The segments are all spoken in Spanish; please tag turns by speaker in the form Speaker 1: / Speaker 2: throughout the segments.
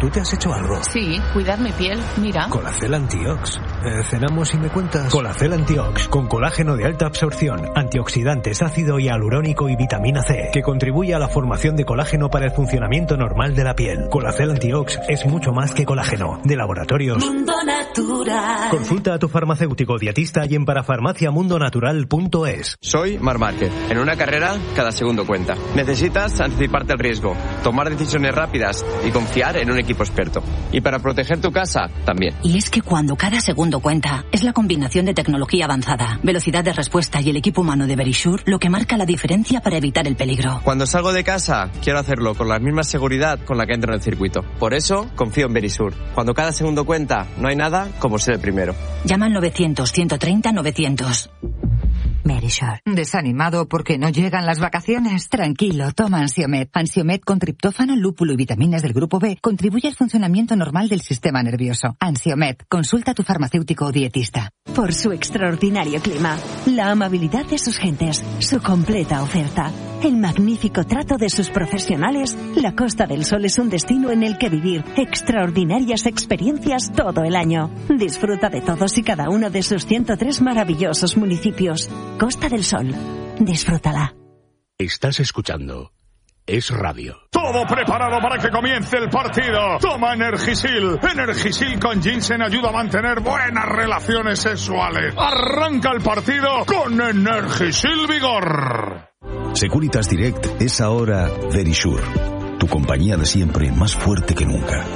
Speaker 1: ¿tú te has hecho algo?
Speaker 2: Sí, cuidar mi piel, mira.
Speaker 1: Colacel Antiox. ¿Cenamos y me cuentas? Colacel Antiox, con colágeno de alta absorción, antioxidantes, ácido hialurónico y vitamina C, que contribuye a la formación de colágeno para el funcionamiento normal de la piel. Colacel Antiox es mucho más que colágeno. De Laboratorios
Speaker 3: Mundo Natural.
Speaker 1: Consulta a tu farmacéutico dietista y en parafarmaciamundonatural.es.
Speaker 4: Soy Marc Márquez. En una carrera, cada segundo cuenta. Necesitas anticiparte al riesgo, tomar decisiones rápidas y confiar en un equipo experto. Y para proteger tu casa, también.
Speaker 5: Y es que cuando cada segundo cuenta, es la combinación de tecnología avanzada, velocidad de respuesta y el equipo humano de Verisure lo que marca la diferencia para evitar el peligro.
Speaker 4: Cuando salgo de casa, quiero hacerlo con la misma seguridad con la que entro en el circuito. Por eso, confío en Verisure. Cuando cada segundo cuenta, no hay nada como ser el primero.
Speaker 5: Llama al 900-130-900. Verisure.
Speaker 6: ¿Desanimado porque no llegan las vacaciones? Tranquilo, toma Ansiomed. Ansiomed con triptófano, lúpulo y vitaminas del grupo B contribuye al funcionamiento normal del sistema nervioso. Ansiomed, consulta a tu farmacéutico o dietista.
Speaker 7: Por su extraordinario clima, la amabilidad de sus gentes, su completa oferta, el magnífico trato de sus profesionales, la Costa del Sol es un destino en el que vivir extraordinarias experiencias todo el año. Disfruta de todos y cada uno de sus 103 maravillosos municipios. Costa del Sol. Disfrútala.
Speaker 8: Estás escuchando Es Radio.
Speaker 9: Todo preparado para que comience el partido. Toma Energisil. Energisil con ginseng ayuda a mantener buenas relaciones sexuales. Arranca el partido con Energisil Vigor.
Speaker 10: Securitas Direct es ahora Verisure. Tu compañía de siempre, más fuerte que nunca.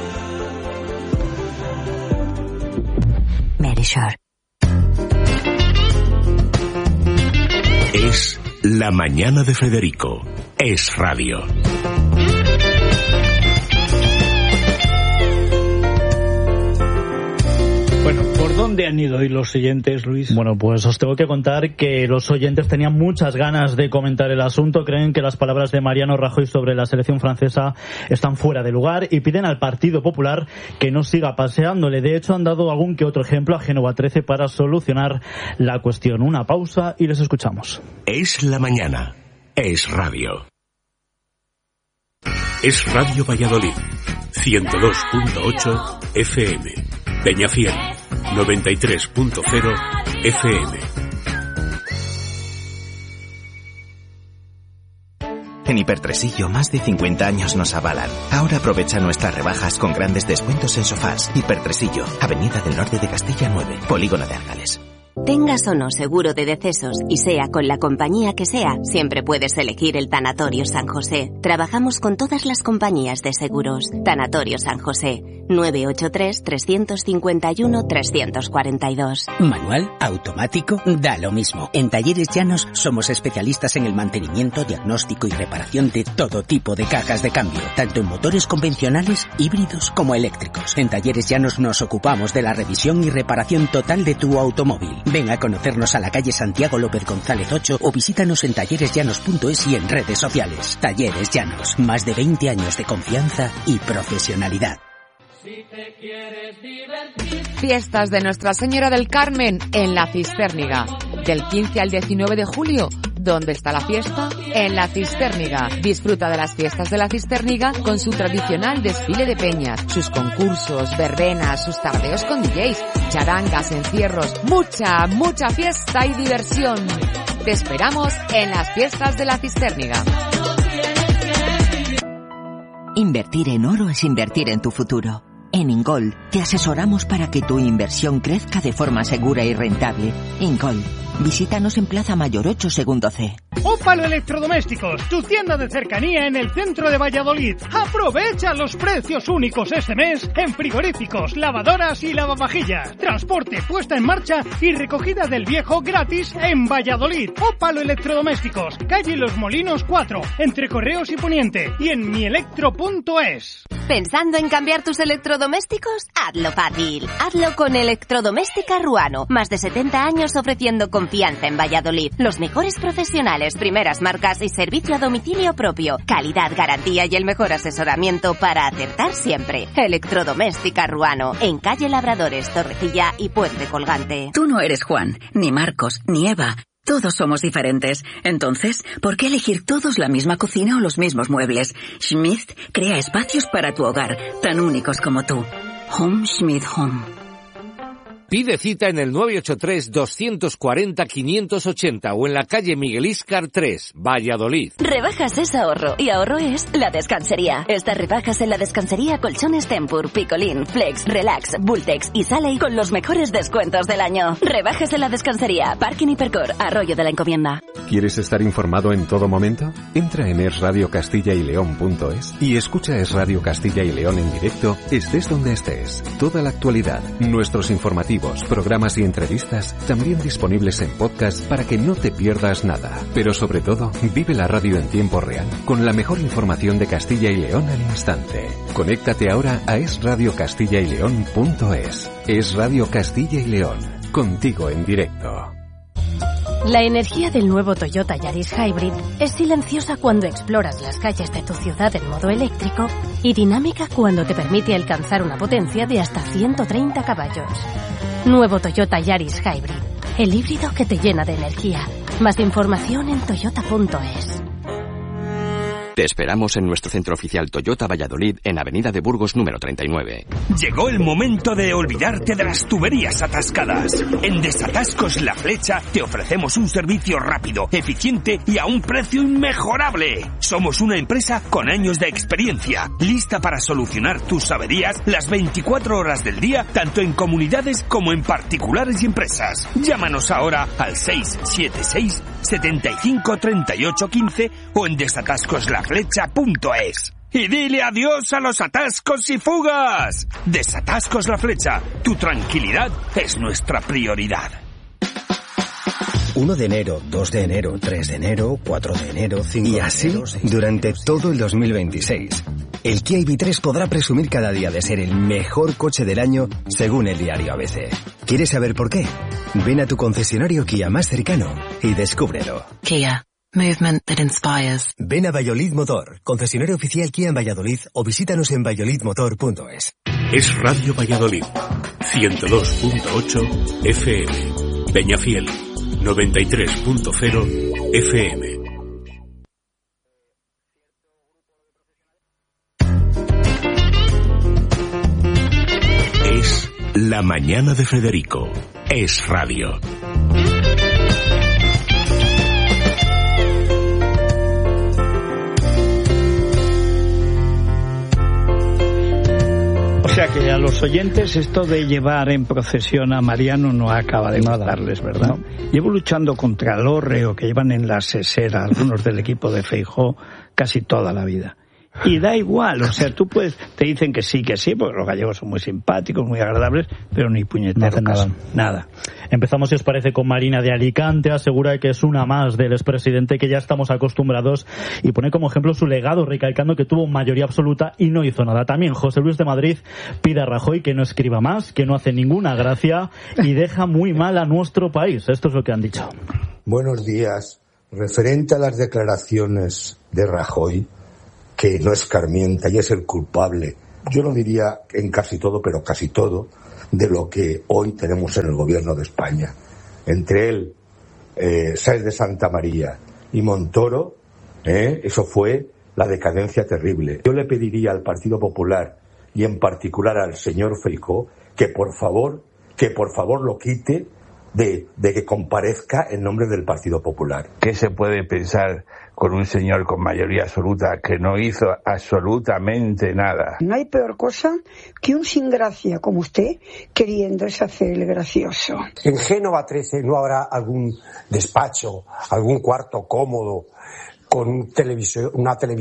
Speaker 5: Verisure.
Speaker 8: Es La Mañana de Federico. Es Radio.
Speaker 11: Bueno, ¿por dónde han ido hoy los oyentes, Luis?
Speaker 12: Bueno, pues os tengo que contar que los oyentes tenían muchas ganas de comentar el asunto. Creen que las palabras de Mariano Rajoy sobre la selección francesa están fuera de lugar y piden al Partido Popular que no siga paseándole. De hecho, han dado algún que otro ejemplo a Génova 13 para solucionar la cuestión. Una pausa y les escuchamos.
Speaker 8: Es La Mañana. Es Radio. Es Radio Valladolid. 102.8 FM. Peñafiel. 93.0 FM.
Speaker 13: En Hipertresillo, más de 50 años nos avalan. Ahora aprovecha nuestras rebajas con grandes descuentos en sofás. Hipertresillo, Avenida del Norte de Castilla 9, Polígono de Argales.
Speaker 14: Tengas o no seguro de decesos y sea con la compañía que sea, siempre puedes elegir el Tanatorio San José. Trabajamos con todas las compañías de seguros. Tanatorio San José, 983-351-342.
Speaker 15: Manual, automático, da lo mismo. En Talleres Llanos somos especialistas en el mantenimiento, diagnóstico y reparación de todo tipo de cajas de cambio, tanto en motores convencionales, híbridos como eléctricos. En Talleres Llanos nos ocupamos de la revisión y reparación total de tu automóvil. Ven a conocernos a la calle Santiago López González 8 o visítanos en talleresllanos.es y en redes sociales. Talleres Llanos, más de 20 años de confianza y profesionalidad.
Speaker 16: Si te quieres divertir. Fiestas de Nuestra Señora del Carmen en La Cistérniga. Del 15 al 19 de julio. ¿Dónde está la fiesta? En La Cistérniga. Disfruta de las fiestas de La Cistérniga con su tradicional desfile de peñas, sus concursos, verbenas, sus tardeos con DJs, charangas, encierros, mucha fiesta y diversión. Te esperamos en las fiestas de La Cistérniga.
Speaker 17: Invertir en oro es invertir en tu futuro. En Ingol te asesoramos para que tu inversión crezca de forma segura y rentable. Ingol, visítanos en Plaza Mayor 8, segundo C.
Speaker 18: Ópalo Electrodomésticos, tu tienda de cercanía en el centro de Valladolid. Aprovecha los precios únicos este mes en frigoríficos, lavadoras y lavavajillas. Transporte, puesta en marcha y recogida del viejo gratis en Valladolid. Ópalo Electrodomésticos, calle Los Molinos 4, entre Correos y Poniente, y en mielectro.es.
Speaker 14: ¿Pensando en cambiar tus electrodomésticos? Hazlo fácil. Hazlo con Electrodoméstica Ruano. Más de 70 años ofreciendo confianza en Valladolid. Los mejores profesionales, primeras marcas y servicio a domicilio propio. Calidad, garantía y el mejor asesoramiento para acertar siempre. Electrodoméstica Ruano. En calle Labradores, Torrecilla y Puente Colgante.
Speaker 5: Tú no eres Juan, ni Marcos, ni Eva. todos somos diferentes. Entonces, ¿por qué elegir todos la misma cocina o los mismos muebles? Schmidt crea espacios para tu hogar, tan únicos como tú. Home Schmidt Home.
Speaker 19: Pide cita en el 983-240-580 o en la calle Miguel Íscar 3, Valladolid.
Speaker 14: Rebajas es ahorro y ahorro es La Descansería. Estas rebajas en La Descansería: colchones Tempur, Picolín, Flex, Relax, Bultex y Saley con los mejores descuentos del año. Rebajas en La Descansería, Parking Hipercor, Arroyo de la Encomienda.
Speaker 20: ¿Quieres estar informado en todo momento? Entra en esradiocastilla-y-león.es y escucha Es Radio Castilla y León en directo, estés donde estés. Toda la actualidad, nuestros informativos, programas y entrevistas también disponibles en podcast para que no te pierdas nada. Pero sobre todo, vive la radio en tiempo real con la mejor información de Castilla y León al instante. Conéctate ahora a esradiocastilla-y-león.es. Es Radio Castilla y León, contigo en directo.
Speaker 21: La energía del nuevo Toyota Yaris Hybrid es silenciosa cuando exploras las calles de tu ciudad en modo eléctrico y dinámica cuando te permite alcanzar una potencia de hasta 130 caballos. Nuevo Toyota Yaris Hybrid, el híbrido que te llena de energía. Más información en toyota.es.
Speaker 22: Te esperamos en nuestro centro oficial Toyota Valladolid en Avenida de Burgos número 39.
Speaker 23: Llegó el momento de olvidarte de las tuberías atascadas. En Desatascos La Flecha te ofrecemos un servicio rápido, eficiente y a un precio inmejorable. Somos una empresa con años de experiencia, lista para solucionar tus averías las 24 horas del día, tanto en comunidades como en particulares y empresas. Llámanos ahora al 676 75 38 15 o en desatascoslaflecha.es. Y dile adiós a los atascos y fugas. Desatascos La Flecha, tu tranquilidad es nuestra prioridad.
Speaker 24: 1 de enero, 2 de enero, 3 de enero, 4 de enero, 5 de enero... Y así, durante todo el 2026. El Kia EV3 podrá presumir cada día de ser el mejor coche del año, según el diario ABC. ¿Quieres saber por qué? Ven a tu concesionario Kia más cercano y descúbrelo.
Speaker 25: Kia. Movement that inspires.
Speaker 24: Ven a Valladolid Motor, concesionario oficial Kia en Valladolid, o visítanos en valladolidmotor.es.
Speaker 8: Es Radio Valladolid, 102.8 FM. Peñafiel, 93.0 FM. Es La Mañana de Federico. Es Radio.
Speaker 11: O sea que a los oyentes esto de llevar en procesión a Mariano no acaba de gustarles, ¿verdad? No. Llevo luchando contra el hórreo que llevan en la sesera algunos del equipo de Feijóo casi toda la vida. Y da igual, o sea, te dicen que sí, porque los gallegos son muy simpáticos, muy agradables, pero ni puñetero
Speaker 12: no hacen
Speaker 11: caso. Nada.
Speaker 12: Empezamos, si os parece, con Marina de Alicante. Asegura que es una más del expresidente que ya estamos acostumbrados y pone como ejemplo su legado, recalcando que tuvo mayoría absoluta y no hizo nada. También José Luis de Madrid pide a Rajoy que no escriba más, que no hace ninguna gracia y deja muy mal a nuestro país. Esto es lo que han dicho.
Speaker 26: Buenos días. Referente a las declaraciones de Rajoy, que no escarmienta y es el culpable, yo no diría en casi todo, pero casi todo, de lo que hoy tenemos en el gobierno de España. Entre él, Sáenz de Santa María y Montoro, eso fue la decadencia terrible. Yo le pediría al Partido Popular y en particular al señor Feijóo que por favor lo quite de que comparezca en nombre del Partido Popular.
Speaker 27: ¿Qué se puede pensar con un señor con mayoría absoluta que no hizo absolutamente nada?
Speaker 28: No hay peor cosa que un sin gracia como usted queriéndose hacer el gracioso.
Speaker 29: En Génova 13 no habrá algún despacho, algún cuarto cómodo con un televisor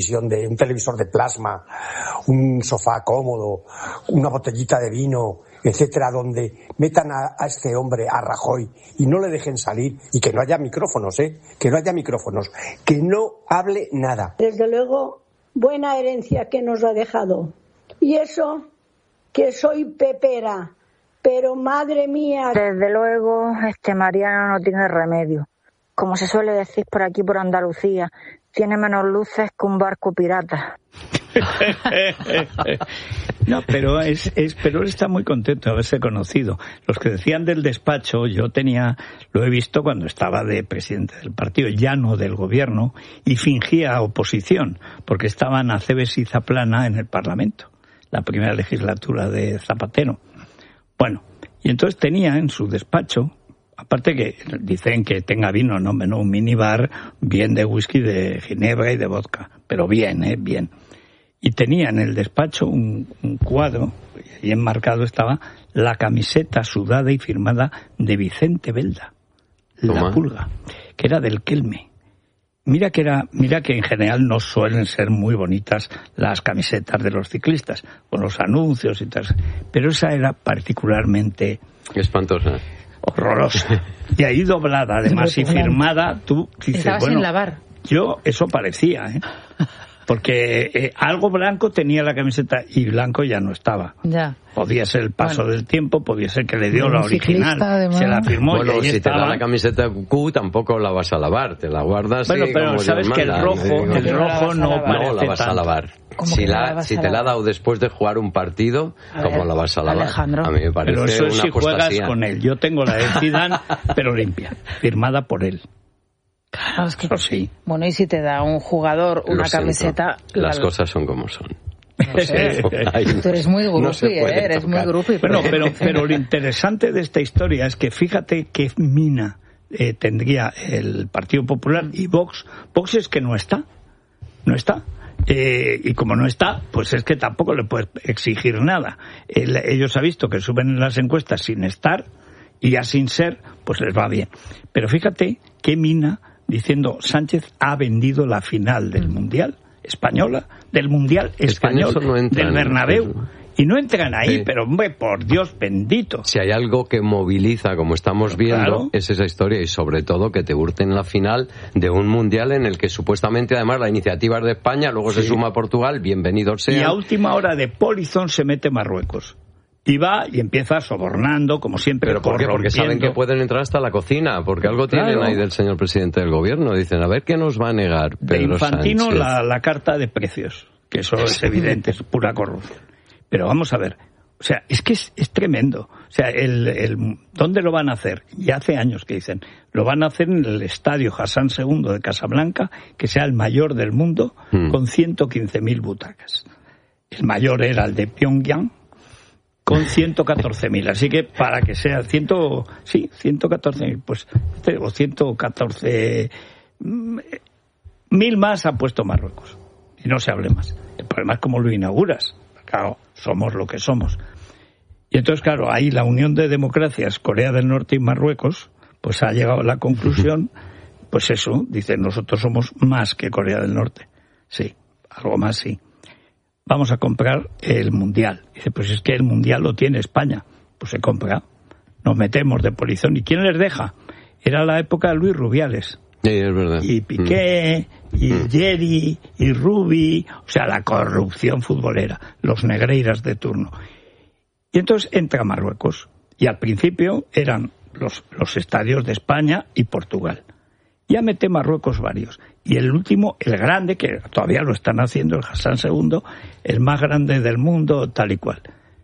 Speaker 29: de plasma, un sofá cómodo, una botellita de vino, etcétera, donde metan a este hombre, a Rajoy, y no le dejen salir, y que no haya micrófonos, que no hable nada.
Speaker 30: Desde luego, buena herencia que nos ha dejado. Y eso, que soy pepera, pero madre mía.
Speaker 31: Desde luego, Mariano no tiene remedio. Como se suele decir por aquí, por Andalucía, tiene menos luces que un barco pirata.
Speaker 11: No, pero él está muy contento de haberse conocido. Los que decían del despacho, lo he visto cuando estaba de presidente del partido, ya no del gobierno, y fingía oposición, porque estaban Acebes y Zaplana en el Parlamento, la primera legislatura de Zapatero. Bueno, y entonces tenía en su despacho, aparte que dicen que tenga vino, no menos un minibar bien de whisky, de ginebra y de vodka, pero bien, bien. Y tenía en el despacho un cuadro, y enmarcado estaba la camiseta sudada y firmada de Vicente Belda, la Pulga, que era del Kelme. Mira que en general no suelen ser muy bonitas las camisetas de los ciclistas, con los anuncios y tal, pero esa era particularmente
Speaker 1: espantosa,
Speaker 11: horrorosa. Y ahí doblada, además, y firmada, tú dices,
Speaker 2: estaba sin lavar.
Speaker 11: Eso parecía, porque algo blanco tenía la camiseta y blanco ya no estaba.
Speaker 2: Ya.
Speaker 11: Podía ser el paso del tiempo, podía ser que le dio la original, se la firmó.
Speaker 1: Bueno,
Speaker 11: y ahí
Speaker 1: si
Speaker 11: estaba.
Speaker 1: te da la camiseta Q tampoco la vas a lavar, te la guardas.
Speaker 11: Bueno, pero
Speaker 1: como
Speaker 11: sabes que el rojo no
Speaker 1: la vas a lavar. Si te la ha dado después de jugar un partido, ¿cómo la vas a lavar?
Speaker 2: Alejandro.
Speaker 1: A mí me parece
Speaker 11: pero eso
Speaker 1: una
Speaker 11: si
Speaker 1: apostasía.
Speaker 11: Juegas con él. Yo tengo la de Zidane, pero limpia, firmada por él.
Speaker 2: Claro, es que...
Speaker 11: Eso sí.
Speaker 2: Bueno, y si te da un jugador una camiseta...
Speaker 1: Las cosas son como son.
Speaker 2: No sé. Tú eres muy groupie, eres muy groupie.
Speaker 11: Bueno, pero lo interesante de esta historia es que fíjate qué mina tendría el Partido Popular y Vox. Vox es que no está. Y como no está, pues es que tampoco le puedes exigir nada. Ellos han visto que suben en las encuestas sin estar y ya sin ser, pues les va bien. Pero fíjate qué mina diciendo Sánchez ha vendido la final del Mundial española, del Mundial español, del Bernabéu. Y no entran ahí, pero hombre, por Dios bendito.
Speaker 1: Si hay algo que moviliza, como estamos viendo,
Speaker 11: claro,
Speaker 1: es esa historia, y sobre todo que te hurten la final de un Mundial en el que supuestamente además la iniciativa es de España, luego se suma Portugal, bienvenido sea.
Speaker 11: Y a última hora de polizón se mete Marruecos. Y va y empieza sobornando, como siempre.
Speaker 1: ¿Pero por qué? Porque saben que pueden entrar hasta la cocina, porque algo tienen ahí del señor presidente del gobierno. Dicen, a ver qué nos va a negar Pedro
Speaker 11: de Infantino
Speaker 1: Sánchez.
Speaker 11: La carta de precios, que eso es evidente, es pura corrupción. Pero vamos a ver, o sea, es que es tremendo. O sea, ¿dónde lo van a hacer? Ya hace años que dicen, lo van a hacer en el estadio Hassan II de Casablanca, que sea el mayor del mundo, con 115.000 butacas. El mayor era el de Pyongyang, con 114.000. Así que para que sea 114.000, pues, o 114.000 más ha puesto Marruecos. Y no se hable más. El problema es cómo lo inauguras. Claro, somos lo que somos. Y entonces, claro, ahí la Unión de Democracias, Corea del Norte y Marruecos, pues ha llegado a la conclusión, pues eso, dice, nosotros somos más que Corea del Norte. Sí, algo más sí. Vamos a comprar el Mundial. Dice, pues es que el Mundial lo tiene España. Pues se compra. Nos metemos de polizón. ¿Y quién les deja? Era la época de Luis Rubiales.
Speaker 1: Sí, es verdad.
Speaker 11: Y Piqué, y Yeri, y Rubi, o sea, la corrupción futbolera, los negreiras de turno. Y entonces entra Marruecos. Y al principio eran los estadios de España y Portugal. Ya mete Marruecos varios. Y el último, el grande, que todavía lo están haciendo, el Hassan II, el más grande del mundo, tal y cual.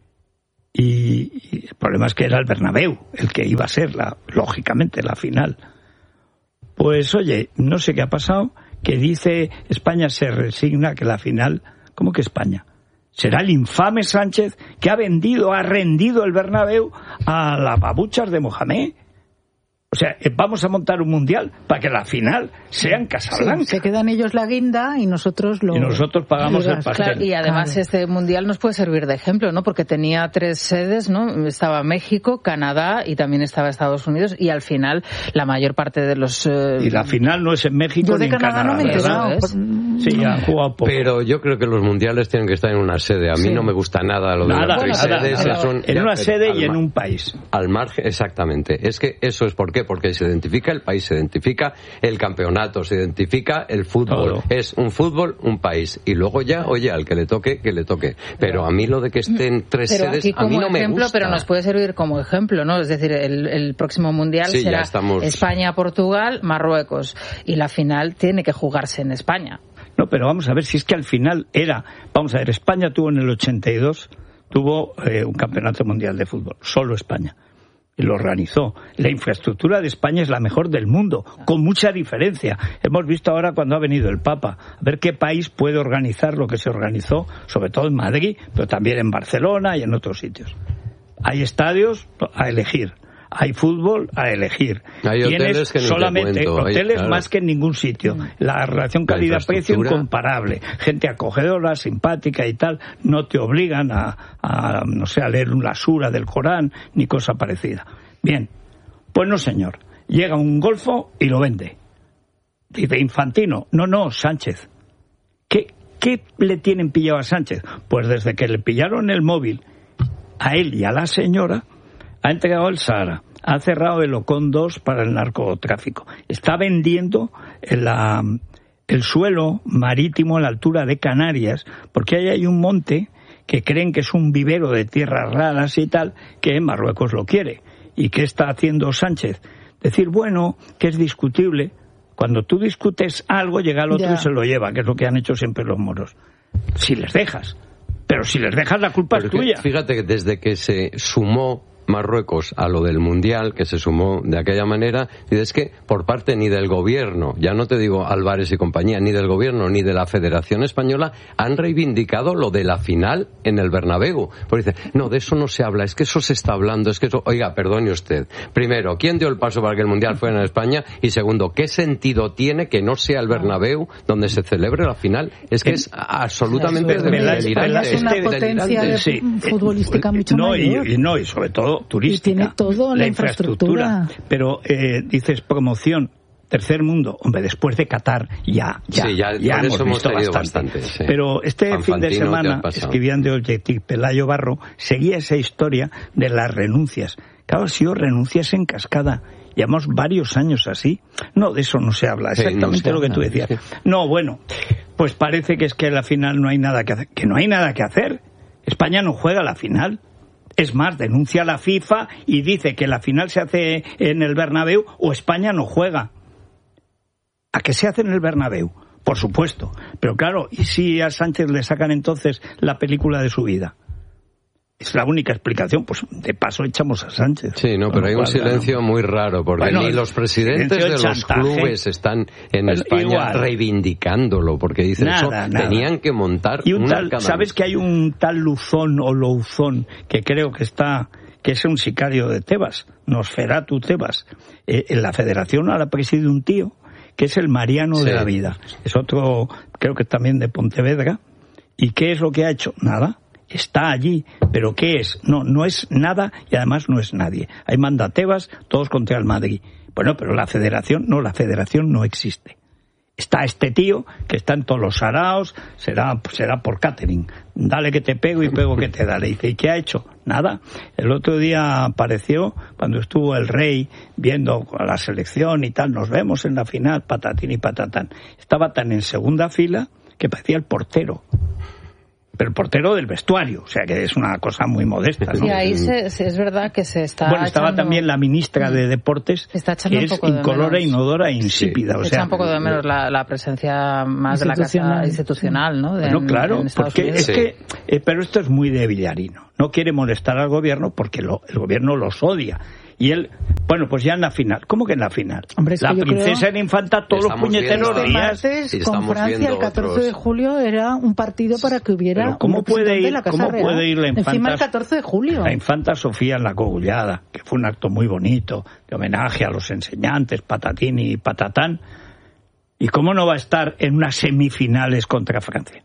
Speaker 11: Y el problema es que era el Bernabéu, el que iba a ser, lógicamente, la final. Pues oye, no sé qué ha pasado, que dice España se resigna que la final... ¿Cómo que España? ¿Será el infame Sánchez que ha rendido el Bernabéu a las babuchas de Mohamed? O sea, vamos a montar un mundial para que la final sea en Casablanca.
Speaker 2: Sí, se quedan ellos la guinda y nosotros
Speaker 11: pagamos el pastel.
Speaker 2: Claro, y además este mundial nos puede servir de ejemplo, ¿no? Porque tenía 3 sedes, ¿no? Estaba México, Canadá y también estaba Estados Unidos, y al final la mayor parte de los...
Speaker 11: Y la final no es en México ni en Canadá,
Speaker 2: no me
Speaker 11: ¿verdad? Sí, ya han jugado poco.
Speaker 1: Pero yo creo que los mundiales tienen que estar en una sede. A mí no me gusta nada lo de las sedes.
Speaker 11: En una sede y en un país.
Speaker 1: Al margen, exactamente. Es que eso es por qué. Porque se identifica el país, se identifica el campeonato, se identifica el fútbol. Todo. Es un fútbol, un país. Y luego ya, oye, al que le toque, que le toque. Pero a mí lo de que estén 3 sedes, a mí no me gusta.
Speaker 2: Pero nos puede servir como ejemplo, ¿no? Es decir, el próximo mundial será España, Portugal, Marruecos. Y la final tiene que jugarse en España.
Speaker 11: No, pero vamos a ver, si es que al final era... Vamos a ver, España tuvo en el 82 tuvo un campeonato mundial de fútbol, solo España. Y lo organizó. La infraestructura de España es la mejor del mundo, con mucha diferencia. Hemos visto ahora cuando ha venido el Papa, a ver qué país puede organizar lo que se organizó, sobre todo en Madrid, pero también en Barcelona y en otros sitios. Hay estadios a elegir. Hay fútbol a elegir.
Speaker 1: Hay hoteles que
Speaker 11: solamente hoteles
Speaker 1: claro.
Speaker 11: más que en ningún sitio. La relación calidad-precio incomparable. Gente acogedora, simpática y tal. No te obligan a leer una sura del Corán ni cosa parecida. Bien, pues no señor. Llega un golfo y lo vende. Dice Infantino. No, Sánchez. ¿Qué le tienen pillado a Sánchez? Pues desde que le pillaron el móvil a él y a la señora, ha entregado el Sahara, ha cerrado el Ocon 2 para el narcotráfico. Está vendiendo el suelo marítimo a la altura de Canarias, porque ahí hay un monte que creen que es un vivero de tierras raras y tal, que Marruecos lo quiere. ¿Y qué está haciendo Sánchez? Decir, bueno, que es discutible. Cuando tú discutes algo, llega el otro y se lo lleva, que es lo que han hecho siempre los moros. Si les dejas. Pero si les dejas, la culpa es tuya.
Speaker 1: Fíjate que desde que se sumó Marruecos a lo del Mundial, que se sumó de aquella manera, y es que por parte ni del gobierno, ya no te digo Álvarez y compañía, ni del gobierno ni de la Federación Española han reivindicado lo de la final en el Bernabéu. Porque dice, no, de eso no se habla, es que eso se está hablando, es que eso... Oiga, perdone usted. Primero, ¿quién dio el paso para que el Mundial fuera en España? Y segundo, ¿qué sentido tiene que no sea el Bernabéu donde se celebre la final? Es que es absolutamente delirante.
Speaker 2: Es una potencia futbolística mucho mayor.
Speaker 11: Y sobre todo turística.
Speaker 2: Y tiene todo la infraestructura.
Speaker 11: Pero dices promoción, tercer mundo, hombre, después de Qatar ya hemos visto bastante.
Speaker 1: Sí.
Speaker 11: Pero este fin de semana escribían de Objective Pelayo Barro, seguía esa historia de las renuncias. Claro, ha sido renuncias en cascada. Llevamos varios años así. No, de eso no se habla, exactamente lo que tú decías. Sí. No, bueno, pues parece que es que a la final no hay nada que hacer. Que no hay nada que hacer. España no juega la final. Es más, denuncia a la FIFA y dice que la final se hace en el Bernabéu o España no juega. ¿A qué se hace en el Bernabéu? Por supuesto. Pero claro, ¿y si a Sánchez le sacan entonces la película de su vida? Es la única explicación. Pues de paso echamos a Sánchez.
Speaker 1: Sí, no, pero hay un silencio muy raro, porque ni los presidentes de los clubes están en España reivindicándolo, porque dicen eso, tenían que montar una...
Speaker 11: ¿Sabes que hay un tal Luzón o Louzón que creo que es un sicario de Tebas, Nosferatu Tebas? En la federación ahora preside un tío que es el Mariano de la vida. Es otro, creo que también de Pontevedra. ¿Y qué es lo que ha hecho? Nada. Está allí, pero ¿qué es? No es nada y además no es nadie. Ahí manda Tebas, todos contra el Madrid. Bueno, pero la federación no existe. Está este tío que está en todos los saraos, será por catering. Dale que te pego y pego que te daré. Y dice, ¿y qué ha hecho? Nada. El otro día apareció cuando estuvo el rey viendo a la selección y tal, nos vemos en la final, patatín y patatán. Estaba tan en segunda fila que parecía el portero. Pero el portero del vestuario, o sea que es una cosa muy modesta, ¿no?
Speaker 2: Sí, ahí es verdad que se está
Speaker 11: estaba también la ministra de Deportes, que es incolora, inodora e insípida. O sea,
Speaker 2: echa un poco de menos la presencia más de la casa institucional, ¿no?
Speaker 11: Bueno, claro, porque es que... pero esto es muy de Villarino. No quiere molestar al gobierno porque el gobierno los odia. Y él, bueno, pues ya en la final. ¿Cómo que en la final?
Speaker 2: Hombre,
Speaker 11: la princesa era infanta todos los puñeteros días.
Speaker 2: Con Francia, el 14 de julio era un partido para que hubiera...
Speaker 11: Pero ¿cómo puede ir la infanta?
Speaker 2: Encima el 14 de julio.
Speaker 11: La infanta Sofía en la Cogullada, que fue un acto muy bonito, de homenaje a los enseñantes, patatín y patatán. ¿Y cómo no va a estar en unas semifinales contra Francia?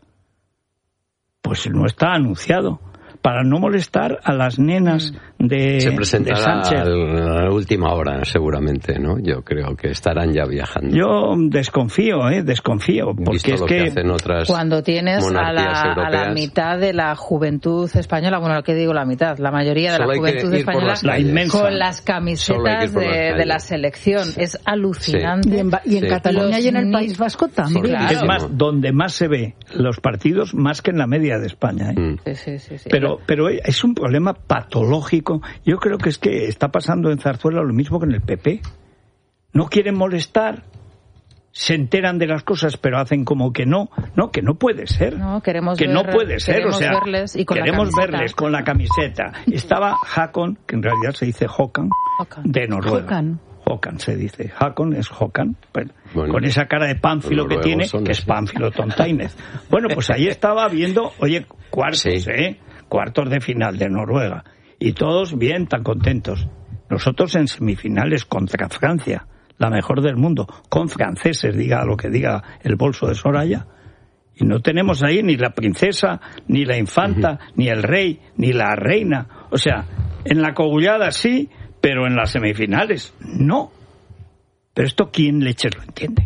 Speaker 11: Pues no está anunciado. Para no molestar a las nenas de
Speaker 1: Se presentará
Speaker 11: de Sánchez.
Speaker 1: A la última hora, seguramente, ¿no? Yo creo que estarán ya viajando.
Speaker 11: Yo desconfío, porque es que
Speaker 2: cuando tienes a la mitad de la juventud española, bueno, ¿qué digo la mitad? La mayoría de la juventud española con las camisetas de la selección. Es alucinante.
Speaker 3: Y en Cataluña y en el País Vasco también.
Speaker 11: Claro. Es más, donde más se ve los partidos, más que en la media de España.
Speaker 2: Sí.
Speaker 11: Pero es un problema patológico. Yo creo que está pasando en Zarzuela lo mismo que en el PP. No quieren molestar se enteran de las cosas pero hacen como que no puede ser.
Speaker 2: No, queremos
Speaker 11: verles y queremos verles con la camiseta. Estaba Håkon, que en realidad se dice Håkan, de Noruega. Håkan se dice, Håkon es Håkan, con esa cara de pánfilo que tiene, que es Pánfilo Tontainez. Bueno, pues ahí estaba viendo, cuartos de final de Noruega, y todos bien, tan contentos. Nosotros en semifinales contra Francia, la mejor del mundo, con franceses, diga lo que diga el bolso de Soraya, y no tenemos ahí ni la princesa, ni la infanta, ni el rey, ni la reina. O sea, en la cogullada sí, pero en las semifinales no. Pero esto, ¿quién leches lo entiende?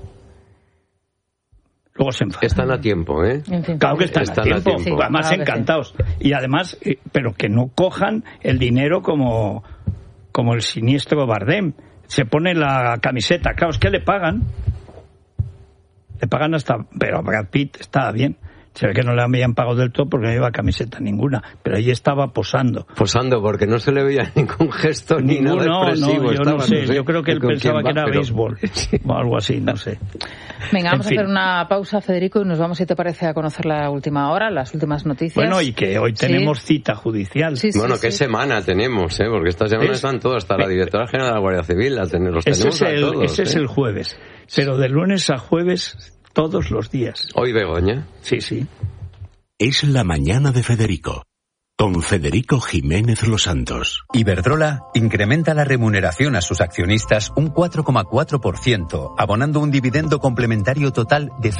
Speaker 11: Luego se enfadan.
Speaker 1: Están a tiempo, ¿eh?
Speaker 11: Claro que están a tiempo. Sí, además encantados. Y además, pero que no cojan el dinero como el siniestro Bardem. Se pone la camiseta. Claro, es que le pagan hasta... Pero a Brad Pitt estaba bien. Se ve que no le habían pagado del todo porque no lleva camiseta ninguna, pero ahí estaba posando.
Speaker 1: Posando, porque no se le veía ningún gesto ni nada expresivo.
Speaker 11: No sé, yo creo que él pensaba que era béisbol o algo así, no sé.
Speaker 2: Venga, vamos a hacer una pausa, Federico, y nos vamos, si te parece, a conocer la última hora, las últimas noticias.
Speaker 11: Bueno, y que hoy tenemos cita judicial.
Speaker 1: ¿Qué semana tenemos? Porque esta semana están todos, hasta la directora general de la Guardia Civil, los tenemos a todos.
Speaker 11: Ese es el jueves, pero de lunes a jueves... todos los días.
Speaker 1: ¿Hoy Begoña?
Speaker 11: Sí.
Speaker 8: Es la mañana de Federico, con Federico Jiménez Los Santos.
Speaker 4: Iberdrola incrementa la remuneración a sus accionistas un 4,4%, abonando un dividendo complementario total de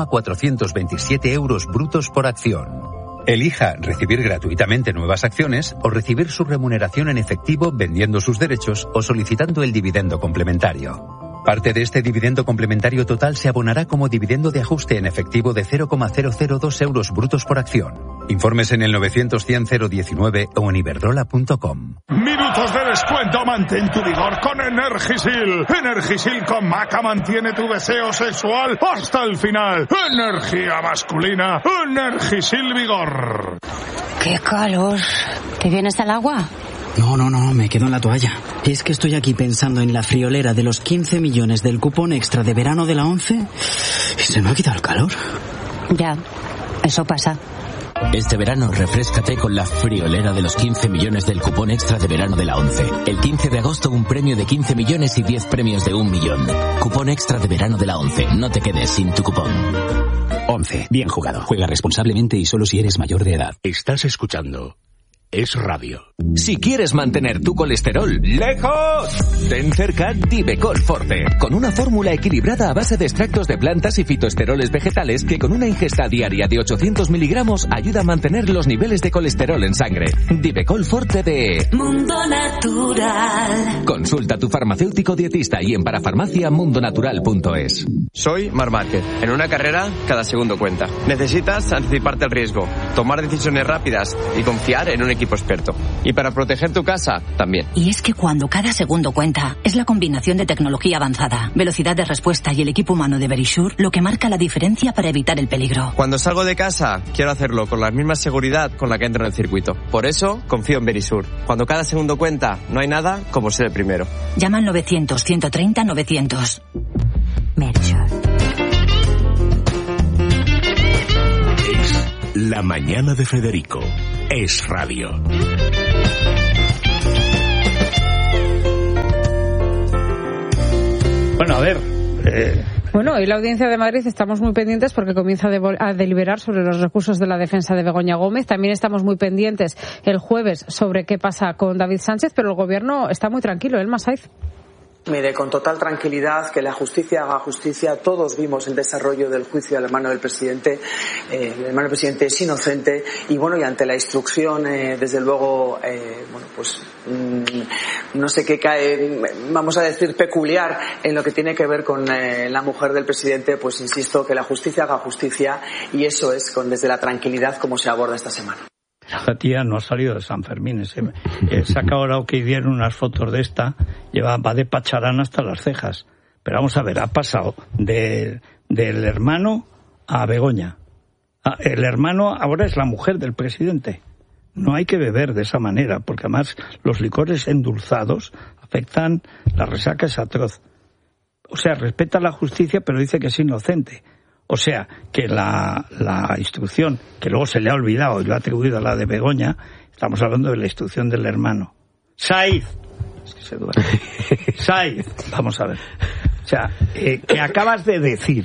Speaker 4: 0,427 euros brutos por acción. Elija recibir gratuitamente nuevas acciones o recibir su remuneración en efectivo vendiendo sus derechos o solicitando el dividendo complementario. Parte de este dividendo complementario total se abonará como dividendo de ajuste en efectivo de 0,002 euros brutos por acción. Informes en el 900-100-019 o en iberdrola.com.
Speaker 5: Minutos de descuento, mantén tu vigor con Energisil. Energisil con Maca mantiene tu deseo sexual hasta el final. Energía masculina, Energisil Vigor.
Speaker 6: ¡Qué calor! ¿Te vienes al agua?
Speaker 7: No, me quedo en la toalla. Es que estoy aquí pensando en la friolera de los 15 millones del cupón extra de verano de la 11 y se me ha quitado el calor.
Speaker 6: Ya, eso pasa.
Speaker 9: Este verano refréscate con la friolera de los 15 millones del cupón extra de verano de la 11. El 15 de agosto un premio de 15 millones y 10 premios de 1 millón. Cupón extra de verano de la 11. No te quedes sin tu cupón.
Speaker 22: 11. Bien jugado. Juega responsablemente y solo si eres mayor de edad.
Speaker 8: Estás escuchando Es Radio.
Speaker 19: Si quieres mantener tu colesterol lejos, ten cerca Divecol Forte, con una fórmula equilibrada a base de extractos de plantas y fitoesteroles vegetales que con una ingesta diaria de 800 miligramos ayuda a mantener los niveles de colesterol en sangre. Divecol Forte de
Speaker 10: Mundo Natural.
Speaker 19: Consulta a tu farmacéutico dietista y en parafarmaciamundonatural.es.
Speaker 13: Soy Marc Márquez. En una carrera, cada segundo cuenta. Necesitas anticiparte al riesgo, tomar decisiones rápidas y confiar en un equipo experto. Y para proteger tu casa, también.
Speaker 10: Y es que cuando cada segundo cuenta, es la combinación de tecnología avanzada, velocidad de respuesta y el equipo humano de Verisure lo que marca la diferencia para evitar el peligro.
Speaker 13: Cuando salgo de casa, quiero hacerlo con la misma seguridad con la que entro en el circuito. Por eso, confío en Verisure. Cuando cada segundo cuenta, no hay nada como ser el primero.
Speaker 10: Llama al 900-130-900. Verisure.
Speaker 8: Es la mañana de Federico. Es Radio.
Speaker 11: Bueno, a ver.
Speaker 15: Bueno, hoy la Audiencia de Madrid estamos muy pendientes porque comienza a deliberar sobre los recursos de la defensa de Begoña Gómez. También estamos muy pendientes el jueves sobre qué pasa con David Sánchez, pero el Gobierno está muy tranquilo. Elma Saiz.
Speaker 16: Mire, con total tranquilidad, que la justicia haga justicia. Todos vimos el desarrollo del juicio al hermano del presidente. El hermano del presidente es inocente y bueno, y ante la instrucción, desde luego, no sé qué cae, vamos a decir, peculiar en lo que tiene que ver con la mujer del presidente, pues insisto, que la justicia haga justicia y eso es desde la tranquilidad como se aborda esta semana.
Speaker 11: La tía no ha salido de San Fermín. Saca ahora que dieron unas fotos de esta, va de pacharán hasta las cejas. Pero vamos a ver, ha pasado del hermano a Begoña. El hermano ahora es la mujer del presidente. No hay que beber de esa manera, porque además los licores endulzados afectan, la resaca es atroz. O sea, respeta la justicia, pero dice que es inocente. O sea, que la instrucción, que luego se le ha olvidado y lo ha atribuido a la de Begoña, estamos hablando de la instrucción del hermano. Saiz. Es que se duerme. Saiz. Vamos a ver. O sea, que acabas de decir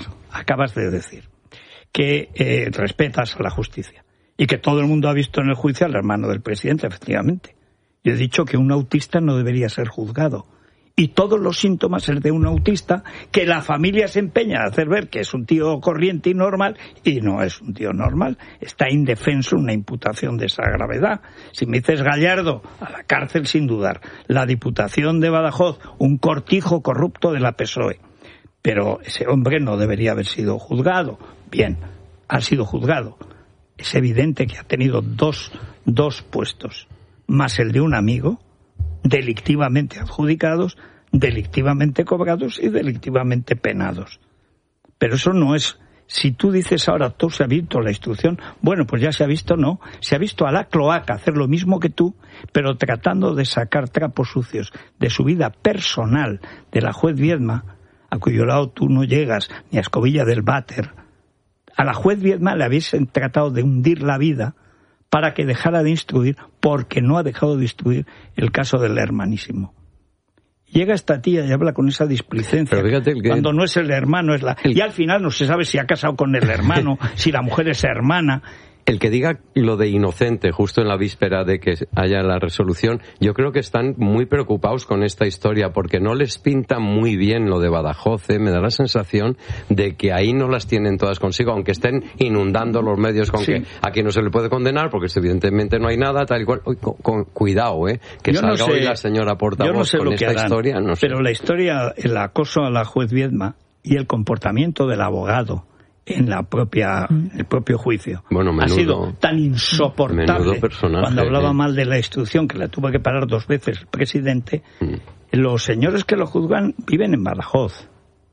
Speaker 11: que respetas a la justicia y que todo el mundo ha visto en el juicio al hermano del presidente, efectivamente. Yo he dicho que un autista no debería ser juzgado. Y todos los síntomas es de un autista que la familia se empeña a hacer ver que es un tío corriente y normal, y no es un tío normal. Está indefenso una imputación de esa gravedad. Si me dices Gallardo, a la cárcel sin dudar. La Diputación de Badajoz, un cortijo corrupto de la PSOE. Pero ese hombre no debería haber sido juzgado. Bien, ha sido juzgado. Es evidente que ha tenido dos puestos, más el de un amigo, delictivamente adjudicados, delictivamente cobrados y delictivamente penados. Pero eso no es... Si tú dices ahora, tú se ha visto la instrucción, bueno, pues ya se ha visto, no. Se ha visto a la cloaca hacer lo mismo que tú, pero tratando de sacar trapos sucios de su vida personal, de la juez Viedma, a cuyo lado tú no llegas, ni a escobilla del váter. A la juez Viedma le habéis tratado de hundir la vida para que dejara de instruir, porque no ha dejado de instruir el caso del hermanísimo. Llega esta tía y habla con esa displicencia, cuando no es el hermano, es la... Y al final no se sabe si ha casado con el hermano, si la mujer es hermana.
Speaker 1: El que diga lo de inocente justo en la víspera de que haya la resolución, yo creo que están muy preocupados con esta historia porque no les pinta muy bien lo de Badajoz. Me da la sensación de que ahí no las tienen todas consigo, aunque estén inundando los medios con que aquí no se le puede condenar porque evidentemente no hay nada, tal y cual. Cuidado, que yo salga hoy la señora portavoz con esta historia. No sé.
Speaker 11: Pero la historia, el acoso a la juez Viedma y el comportamiento del abogado en el propio juicio ha sido tan insoportable cuando hablaba mal de la instrucción que la tuvo que parar 2 veces el presidente. Los señores que lo juzgan viven en Badajoz,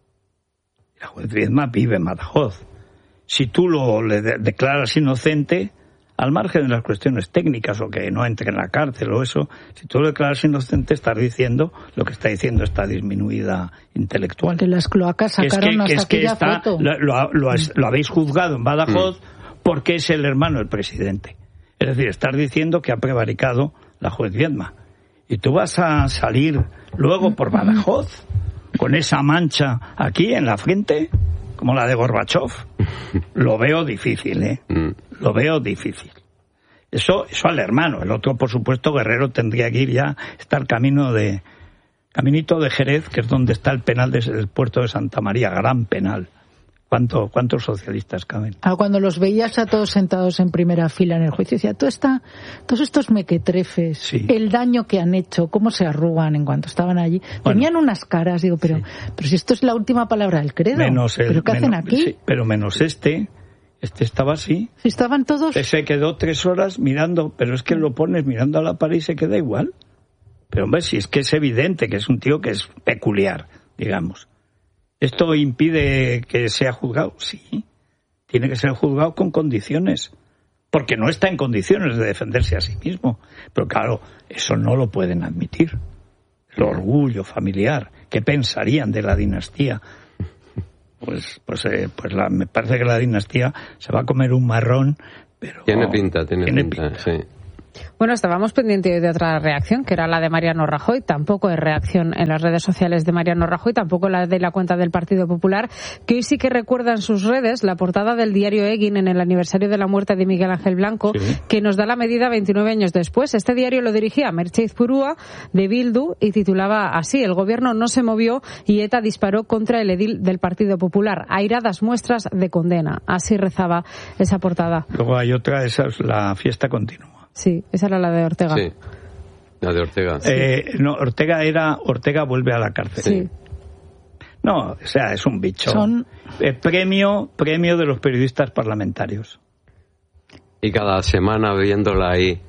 Speaker 11: la juez Viedma vive en Badajoz. Si tú le declaras inocente, al margen de las cuestiones técnicas o que no entre en la cárcel o eso, si tú lo declaras inocente estás diciendo lo que está diciendo esta disminuida intelectual.
Speaker 3: Que las cloacas sacaron aquella foto.
Speaker 11: Lo habéis juzgado en Badajoz porque es el hermano del presidente. Es decir, estás diciendo que ha prevaricado la juez Viedma. Y tú vas a salir luego por Badajoz con esa mancha aquí en la frente, como la de Gorbachov. Lo veo difícil, Lo veo difícil. Eso al hermano. El otro, por supuesto, Guerrero tendría que ir ya, estar caminito de Jerez, que es donde está el penal del puerto de Santa María, gran penal. ¿Cuántos socialistas caben?
Speaker 3: Cuando los veías a todos sentados en primera fila en el juicio, decía, todos estos mequetrefes, sí, el daño que han hecho, cómo se arrugan en cuanto estaban allí. Tenían unas caras, digo, pero si esto es la última palabra del credo, ¿pero qué hacen aquí?
Speaker 11: Sí, pero menos este estaba así.
Speaker 3: Si estaban todos...
Speaker 11: Se quedó 3 horas mirando, pero es que lo pones mirando a la pared y se queda igual. Pero hombre, si es que es evidente que es un tío que es peculiar, digamos. ¿Esto impide que sea juzgado? Sí, tiene que ser juzgado con condiciones, porque no está en condiciones de defenderse a sí mismo. Pero claro, eso no lo pueden admitir. El orgullo familiar, ¿qué pensarían de la dinastía? Me parece que la dinastía se va a comer un marrón, pero...
Speaker 1: Tiene pinta. Sí.
Speaker 15: Bueno, estábamos pendientes de otra reacción, que era la de Mariano Rajoy. Tampoco hay reacción en las redes sociales de Mariano Rajoy, tampoco la de la cuenta del Partido Popular, que hoy sí que recuerda en sus redes la portada del diario Egin en el aniversario de la muerte de Miguel Ángel Blanco, sí, que nos da la medida 29 años después. Este diario lo dirigía Merche Izpurúa, de Bildu, y titulaba así: el gobierno no se movió y ETA disparó contra el edil del Partido Popular. Airadas muestras de condena. Así rezaba esa portada.
Speaker 11: Luego hay otra, esa es la fiesta continua.
Speaker 15: Sí, esa era la de Ortega.
Speaker 1: Sí, la de Ortega.
Speaker 11: Ortega vuelve a la cárcel.
Speaker 15: Sí.
Speaker 11: No, o sea, es un bicho. Premio de los periodistas parlamentarios.
Speaker 1: Y cada semana viéndola ahí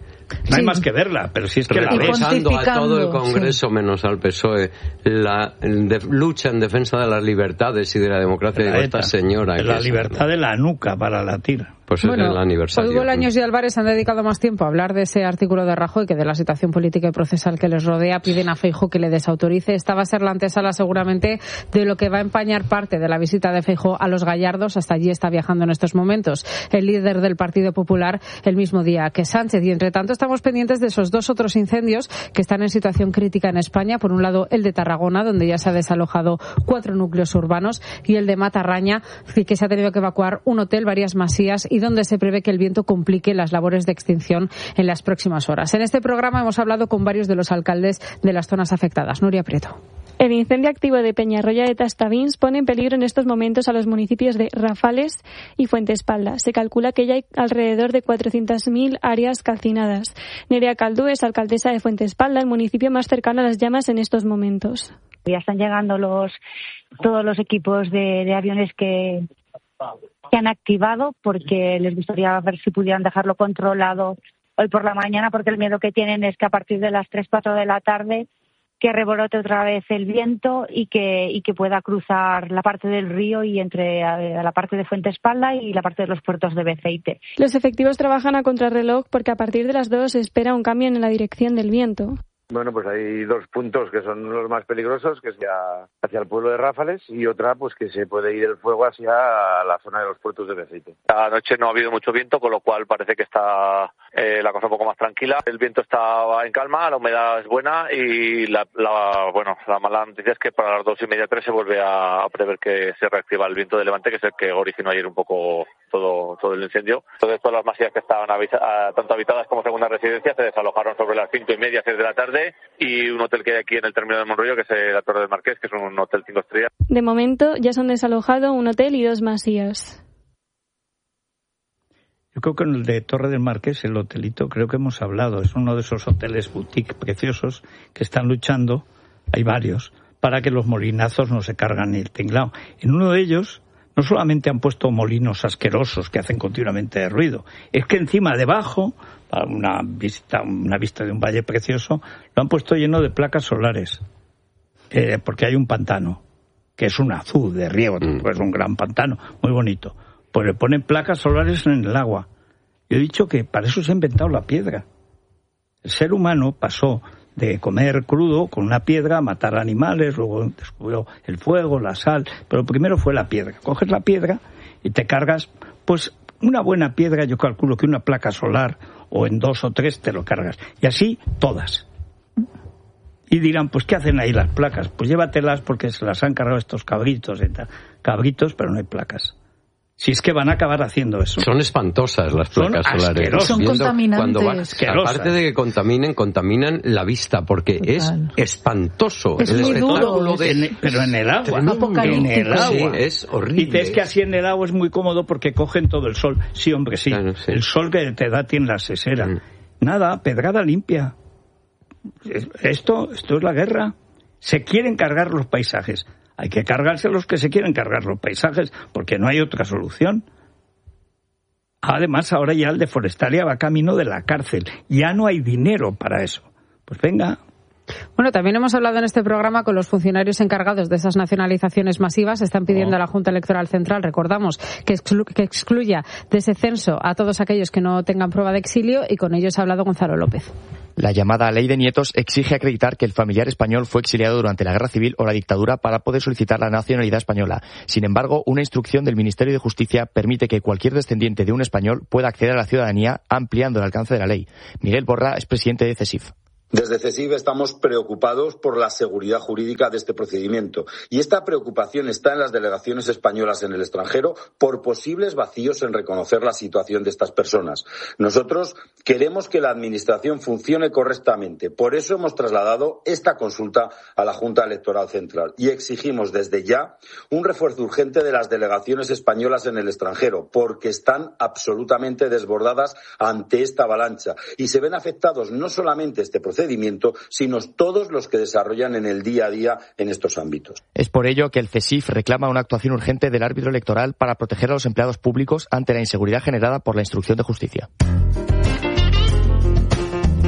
Speaker 11: No hay más que verla, pero si es que la ves.
Speaker 1: A todo el Congreso, menos al PSOE, la lucha en defensa de las libertades y de la democracia de esta señora.
Speaker 11: La libertad de la nuca para latir.
Speaker 1: Pues bueno, es el aniversario.
Speaker 15: Hoy Bolaños y Álvarez han dedicado más tiempo a hablar de ese artículo de Rajoy que de la situación política y procesal que les rodea. Piden a Feijóo que le desautorice. Esta va a ser la antesala seguramente de lo que va a empañar parte de la visita de Feijóo a Los Gallardos. Hasta allí está viajando en estos momentos el líder del Partido Popular el mismo día que Sánchez. Y entre tanto estamos pendientes de esos 2 otros incendios que están en situación crítica en España. Por un lado el de Tarragona, donde ya se ha desalojado 4 núcleos urbanos, y el de Matarraña, que se ha tenido que evacuar un hotel, varias masías, y donde se prevé que el viento complique las labores de extinción en las próximas horas. En este programa hemos hablado con varios de los alcaldes de las zonas afectadas. Nuria Prieto.
Speaker 12: El incendio activo de Peñarroya de Tastavins pone en peligro en estos momentos a los municipios de Rafales y Fuentespalda. Se calcula que ya hay alrededor de 400.000 áreas calcinadas. Nerea Caldú es alcaldesa de Fuentespalda, el municipio más cercano a las llamas en estos momentos.
Speaker 14: Ya están llegando todos los equipos de aviones que han activado, porque les gustaría ver si pudieran dejarlo controlado hoy por la mañana, porque el miedo que tienen es que a partir de las 3-4 de la tarde que rebrote otra vez el viento y que pueda cruzar la parte del río y entre la parte de Fuentespalda y la parte de los puertos de Beceite.
Speaker 12: Los efectivos trabajan a contrarreloj porque a partir de las 2 se espera un cambio en la dirección del viento.
Speaker 17: Bueno, pues hay 2 puntos que son los más peligrosos, que es hacia el pueblo de Ráfales, y otra pues que se puede ir el fuego hacia la zona de los puertos de Beceite.
Speaker 18: Anoche no ha habido mucho viento, con lo cual parece que está la cosa un poco más tranquila. El viento está en calma, la humedad es buena y la mala noticia es que para las 2:30, 3 se vuelve a prever que se reactiva el viento de levante, que es el que originó ayer un poco todo el incendio. Entonces todas las masías que estaban tanto habitadas como segundas residencias se desalojaron sobre las 5:30, 6 de la tarde, y un hotel que hay aquí en el término de Monroyo, que es la Torre del Marqués, que es un hotel 5 estrellas.
Speaker 12: De momento ya se han desalojado un hotel y 2 masías.
Speaker 11: Yo creo que en el de Torre del Marqués, el hotelito, creo que hemos hablado, es uno de esos hoteles boutique preciosos que están luchando, hay varios, para que los molinazos no se cargan el tinglao. En uno de ellos no solamente han puesto molinos asquerosos que hacen continuamente ruido, es que encima, debajo, para una vista de un valle precioso, lo han puesto lleno de placas solares, porque hay un pantano, que es un azul de riego, pues un gran pantano, muy bonito. Pues le ponen placas solares en el agua. Yo he dicho que para eso se ha inventado la piedra. El ser humano pasó de comer crudo con una piedra a matar animales, luego descubrió el fuego, la sal, pero primero fue la piedra. Coges la piedra y te cargas, pues una buena piedra, yo calculo que una placa solar, o en 2 o 3 te lo cargas. Y así todas. Y dirán, pues ¿qué hacen ahí las placas? Pues llévatelas porque se las han cargado estos cabritos y tal. Cabritos, pero no hay placas. Si es que van a acabar haciendo eso.
Speaker 1: Son espantosas las placas solares.
Speaker 3: Son contaminantes.
Speaker 1: Aparte de que contaminan la vista, porque es espantoso.
Speaker 3: Es muy duro.
Speaker 11: Pero en el agua. En el agua.
Speaker 1: Sí, es horrible.
Speaker 11: Y es que así en el agua es muy cómodo porque cogen todo el sol. Sí, hombre, sí. Claro, sí. El sol que te da tiene la sesera. Nada, pedrada limpia. Esto es la guerra. Se quieren cargar los paisajes. Hay que cargarse los que se quieren cargar los paisajes, porque no hay otra solución. Además, ahora ya el de Forestalia va camino de la cárcel. Ya no hay dinero para eso. Pues venga.
Speaker 15: Bueno, también hemos hablado en este programa con los funcionarios encargados de esas nacionalizaciones masivas. Están pidiendo a la Junta Electoral Central, recordamos, que excluya de ese censo a todos aquellos que no tengan prueba de exilio, y con ellos ha hablado Gonzalo López.
Speaker 20: La llamada Ley de Nietos exige acreditar que el familiar español fue exiliado durante la Guerra Civil o la dictadura para poder solicitar la nacionalidad española. Sin embargo, una instrucción del Ministerio de Justicia permite que cualquier descendiente de un español pueda acceder a la ciudadanía, ampliando el alcance de la ley. Miguel Borra es presidente de CESIF.
Speaker 21: Desde CESIF estamos preocupados por la seguridad jurídica de este procedimiento, y esta preocupación está en las delegaciones españolas en el extranjero por posibles vacíos en reconocer la situación de estas personas. Nosotros queremos que la Administración funcione correctamente, por eso hemos trasladado esta consulta a la Junta Electoral Central y exigimos desde ya un refuerzo urgente de las delegaciones españolas en el extranjero, porque están absolutamente desbordadas ante esta avalancha y se ven afectados no solamente este procedimiento, sino todos los que desarrollan en el día a día en estos ámbitos.
Speaker 20: Es por ello que el CESIF reclama una actuación urgente del árbitro electoral para proteger a los empleados públicos ante la inseguridad generada por la instrucción de justicia.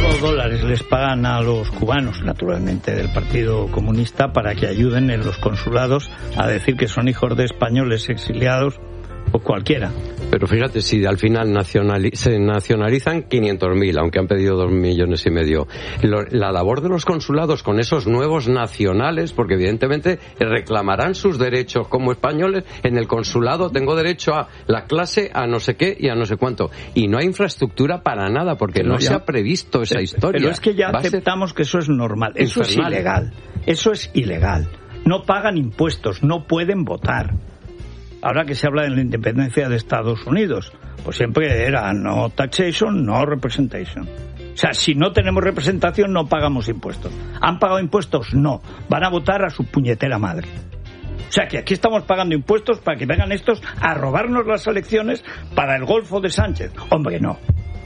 Speaker 11: $4 les pagan a los cubanos, naturalmente, del Partido Comunista, para que ayuden en los consulados a decir que son hijos de españoles exiliados o cualquiera.
Speaker 1: Pero fíjate, si al final se nacionalizan 500.000, aunque han pedido 2,5 millones. La labor de los consulados con esos nuevos nacionales, porque evidentemente reclamarán sus derechos como españoles. En el consulado tengo derecho a la clase, a no sé qué y a no sé cuánto. Y no hay infraestructura para nada, porque no se ha previsto esa historia.
Speaker 11: Pero es que ya aceptamos que eso es normal. Eso es ilegal. Eso es ilegal. No pagan impuestos, no pueden votar. Ahora que se habla de la independencia de Estados Unidos, pues siempre era no taxation, no representation. O sea, si no tenemos representación, no pagamos impuestos. ¿Han pagado impuestos? No. Van a votar a su puñetera madre. O sea, que aquí estamos pagando impuestos para que vengan estos a robarnos las elecciones para el Golfo de Sánchez. Hombre, no.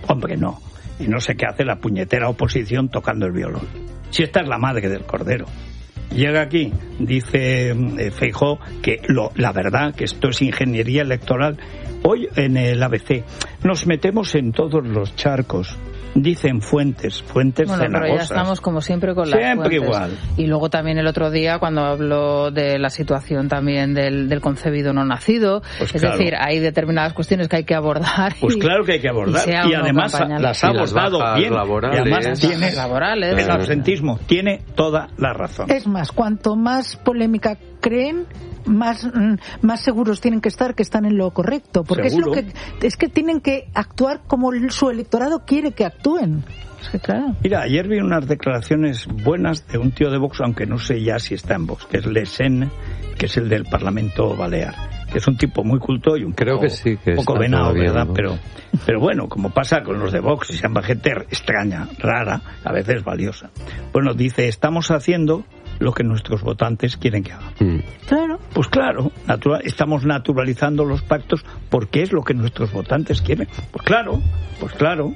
Speaker 11: Y no sé qué hace la puñetera oposición tocando el violón. Si esta es la madre del cordero. Llega aquí, dice Feijóo, que la verdad, que esto es ingeniería electoral. Hoy en el ABC nos metemos en todos los charcos. Dicen fuentes
Speaker 15: bueno,
Speaker 11: cenagosas.
Speaker 15: Pero ya estamos como siempre con las
Speaker 11: siempre
Speaker 15: fuentes.
Speaker 11: Igual.
Speaker 15: Y luego también el otro día cuando habló de la situación también del concebido no nacido, pues es decir, hay determinadas cuestiones que hay que abordar.
Speaker 11: Pues claro que hay que abordar. Y además las ha abordado bien.
Speaker 1: Laborales.
Speaker 11: Y además tiene
Speaker 15: laborales.
Speaker 11: El absentismo tiene toda la razón.
Speaker 3: Es más, cuanto más polémica creen, más seguros tienen que están en lo correcto, porque
Speaker 11: ¿Seguro?
Speaker 3: es que tienen que actuar como su electorado quiere que actúen. Es que claro.
Speaker 11: Mira, ayer vi unas declaraciones buenas de un tío de Vox, aunque no sé ya si está en Vox, que es Le Sen, que es el del Parlamento Balear, que es un tipo muy culto y un poco venado, ¿verdad? ¿No? Pero bueno, como pasa con los de Vox, se llama gente extraña, rara, a veces valiosa. Bueno, dice, estamos haciendo lo que nuestros votantes quieren que hagan.
Speaker 3: Claro.
Speaker 11: Pues claro, estamos naturalizando los pactos porque es lo que nuestros votantes quieren. Pues claro.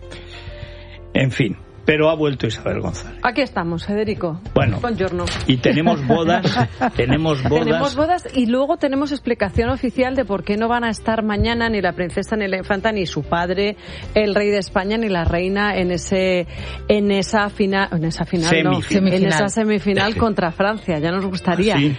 Speaker 11: En fin. Pero ha vuelto Isabel González.
Speaker 15: Aquí estamos, Federico.
Speaker 11: Bueno,
Speaker 15: buongiorno.
Speaker 11: Y tenemos bodas. Tenemos bodas
Speaker 15: y luego tenemos explicación oficial de por qué no van a estar mañana ni la princesa ni la infanta ni su padre, el rey de España ni la reina en esa semifinal contra Francia. Ya nos gustaría.
Speaker 11: Sí.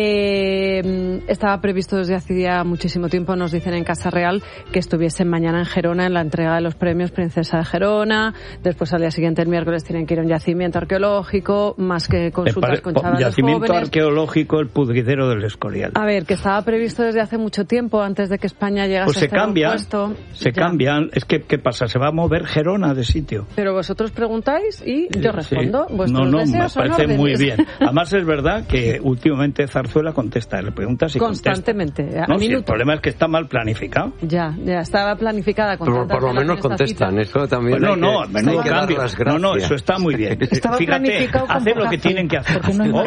Speaker 15: Estaba previsto desde hace ya muchísimo tiempo, nos dicen en Casa Real, que estuviesen mañana en Gerona en la entrega de los premios Princesa de Gerona. Después al día siguiente, el miércoles, tienen que ir a un yacimiento arqueológico, más que consultas con chavales
Speaker 11: yacimiento
Speaker 15: jóvenes.
Speaker 11: Arqueológico, el pudridero del Escorial.
Speaker 15: A ver, que estaba previsto desde hace mucho tiempo, antes de que España llegase
Speaker 11: pues
Speaker 15: a estar en un puesto.
Speaker 11: Se cambian. Es que, ¿qué pasa? Se va a mover Gerona de sitio.
Speaker 15: Pero vosotros preguntáis y yo respondo.
Speaker 11: Sí.
Speaker 15: Vuestros deseos
Speaker 11: me parece
Speaker 15: son
Speaker 11: muy bien. Además es verdad que últimamente Zarzuela contesta, le preguntas y
Speaker 15: constantemente.
Speaker 11: Contesta. No, el problema es que está mal planificado.
Speaker 15: Ya estaba planificada.
Speaker 1: Pero por lo menos contestan. Eso también
Speaker 11: menudo cambio. No, eso está muy bien. Fíjate, hacer lo que tienen que hacer.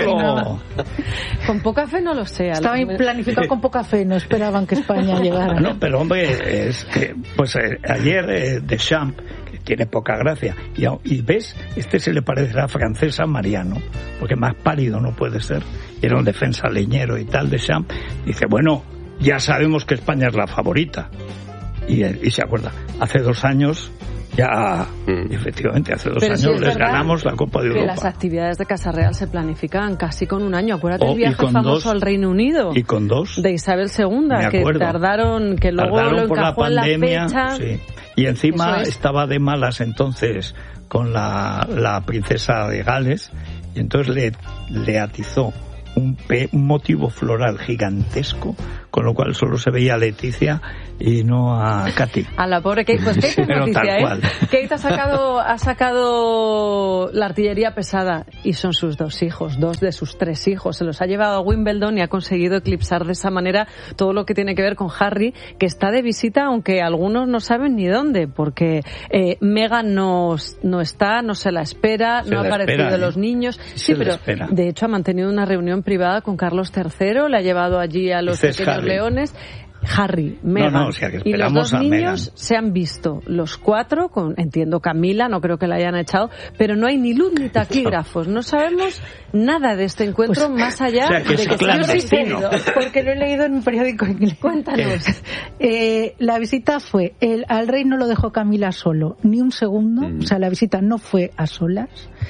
Speaker 15: Con poca fe no lo sé.
Speaker 3: Estaba planificado con poca fe, no esperaban que España llegara.
Speaker 11: No, pero hombre, es que ayer Deschamps, que tiene poca gracia, y ves, se le parecerá francés a Mariano, porque más pálido no puede ser. Era un defensa leñero y tal, Deschamps. Dice, bueno, ya sabemos que España es la favorita. Y se acuerda, hace 2 años... Ya, efectivamente, hace 2 años les ganamos la Copa de Europa.
Speaker 15: Que las actividades de Casa Real se planifican casi con 1 año. Acuérdate el viaje famoso al Reino Unido.
Speaker 11: Y con 2.
Speaker 15: De Isabel II, que tardaron, que luego lo encajó en la fecha.
Speaker 11: Sí. Y encima estaba de malas entonces con la princesa de Gales, y entonces le atizó un motivo floral gigantesco, con lo cual solo se veía a Leticia y no a Katy.
Speaker 15: A la pobre Kate. Pues Kate es noticia, Kate ha sacado la artillería pesada, y son sus 2 hijos, 2 de sus 3 hijos. Se los ha llevado a Wimbledon y ha conseguido eclipsar de esa manera todo lo que tiene que ver con Harry, que está de visita, aunque algunos no saben ni dónde, porque Meghan no está, no se la espera, no ha aparecido los niños. Sí, pero de hecho ha mantenido una reunión privada con Carlos III, le ha llevado allí a los pequeños leones. Harry, Meghan y los dos niños se han visto los 4, entiendo Camila, no creo que la hayan echado, pero no hay ni luz ni taquígrafos, no sabemos nada de este encuentro más allá de que
Speaker 3: porque lo he leído en un periódico inglés.
Speaker 15: Cuéntanos.
Speaker 3: La visita fue, al rey no lo dejó Camila solo, ni un segundo, o sea, la visita no fue a solas.